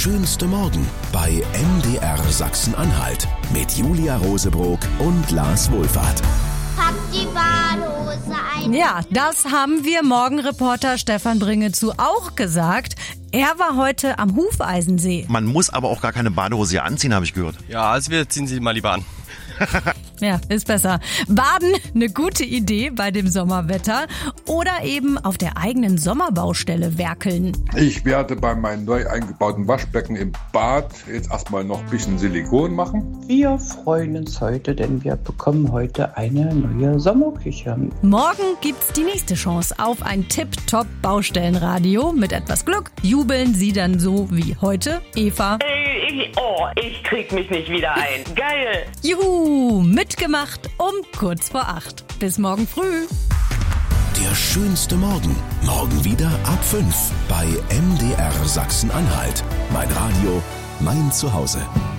schönste Morgen bei MDR Sachsen-Anhalt mit Julia Rosebrock und Lars Wohlfahrt. Packt die Badehose ein. Ja, das haben wir Morgenreporter Stefan Bringezu auch gesagt. Er war heute am Hufeisensee. Man muss aber auch gar keine Badehose hier anziehen, habe ich gehört. Ja, also wir ziehen sie mal lieber an. Ja, ist besser. Baden, eine gute Idee bei dem Sommerwetter. Oder eben auf der eigenen Sommerbaustelle werkeln. Ich werde bei meinem neu eingebauten Waschbecken im Bad jetzt erstmal noch ein bisschen Silikon machen. Wir freuen uns heute, denn wir bekommen heute eine neue Sommerküche. Morgen gibt's die nächste Chance auf ein Tipp-Topp-Baustellenradio. Mit etwas Glück jubeln Sie dann so wie heute Eva. Ich krieg mich nicht wieder ein. Geil! Juhu, mitgemacht um kurz vor 8. Bis morgen früh. Der schönste Morgen. Morgen wieder ab 5 bei MDR Sachsen-Anhalt. Mein Radio, mein Zuhause.